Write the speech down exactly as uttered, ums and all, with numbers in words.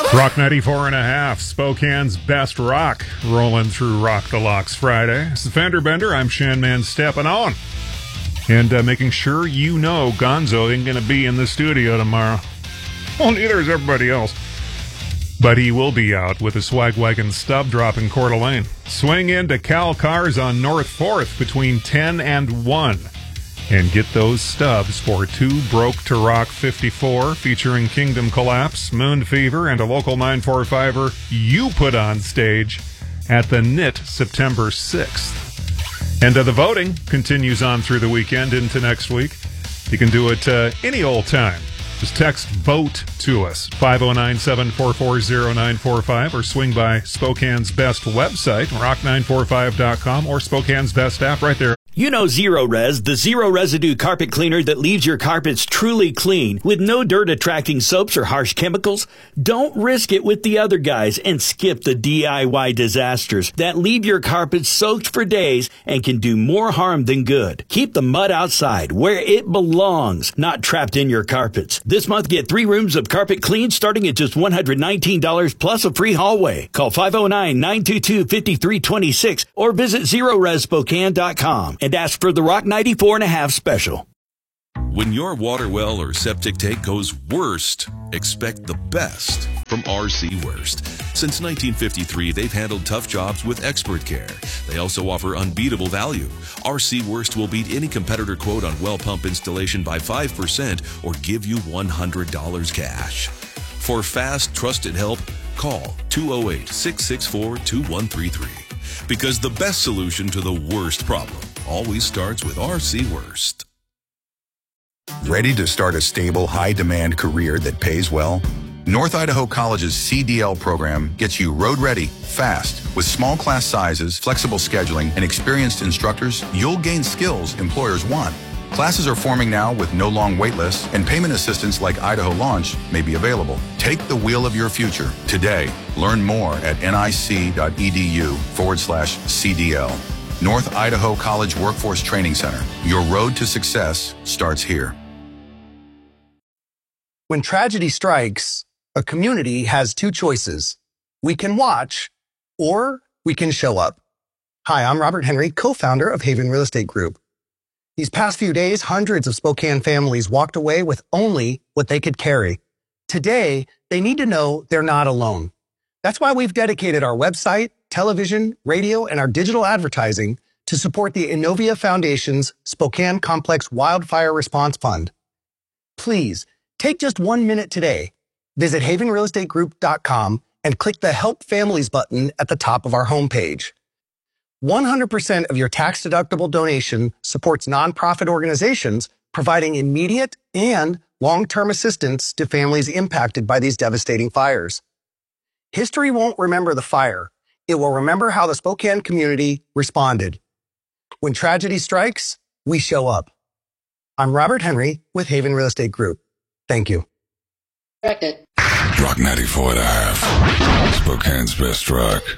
Rock ninety-four and a half, Spokane's best rock, rolling through Rock Deluxe Friday. It's the Fender Bender. I'm Shan Man stepping on. And uh, making sure you know Gonzo ain't going to be in the studio tomorrow. Well, neither is everybody else. But he will be out with a swag wagon stub drop in Coeur d'Alene. Swing into Cal Cars on North fourth between ten and one. And get those stubs for Two Broke to Rock fifty-four, featuring Kingdom Collapse, Moon Fever, and a local nine forty-fiver you put on stage at the N I T September sixth. And uh, the voting continues on through the weekend into next week. You can do it uh, any old time. Just text VOTE to us, five oh nine, seven four four, oh nine four five, or swing by Spokane's Best website, rock nine forty-five dot com, or Spokane's Best app right there. You know Zero Res, the zero residue carpet cleaner that leaves your carpets truly clean with no dirt attracting soaps or harsh chemicals. Don't risk it with the other guys and skip the D I Y disasters that leave your carpets soaked for days and can do more harm than good. Keep the mud outside where it belongs, not trapped in your carpets. This month, get three rooms of carpet clean starting at just one hundred nineteen dollars plus a free hallway. Call five oh nine, nine two two, five three two six or visit zero res spokane dot com. And ask for the Rock ninety-four and a half special. When your water well or septic tank goes worst, expect the best from R C Worst. Since nineteen fifty-three, they've handled tough jobs with expert care. They also offer unbeatable value. R C Worst will beat any competitor quote on well pump installation by five percent or give you one hundred dollars cash. For fast, trusted help, call two oh eight, six six four, two one three three. Because the best solution to the worst problem always starts with R C Worst. Ready to start a stable, high-demand career that pays well? North Idaho College's C D L program gets you road-ready, fast. With small class sizes, flexible scheduling, and experienced instructors, you'll gain skills employers want. Classes are forming now with no long wait lists, and payment assistance like Idaho Launch may be available. Take the wheel of your future today. Learn more at nic.edu forward slash CDL. North Idaho College Workforce Training Center. Your road to success starts here. When tragedy strikes, a community has two choices. We can watch, or we can show up. Hi, I'm Robert Henry, co-founder of Haven Real Estate Group. These past few days, hundreds of Spokane families walked away with only what they could carry. Today, they need to know they're not alone. That's why we've dedicated our website, television, radio, and our digital advertising to support the Innovia Foundation's Spokane Complex Wildfire Response Fund. Please, take just one minute today. Visit haven real estate group dot com and click the Help Families button at the top of our homepage. one hundred percent of your tax-deductible donation supports nonprofit organizations providing immediate and long-term assistance to families impacted by these devastating fires. History won't remember the fire. It will remember how the Spokane community responded. When tragedy strikes, we show up. I'm Robert Henry with Haven Real Estate Group. Thank you. Rock ninety-four and a half. Spokane's best rock.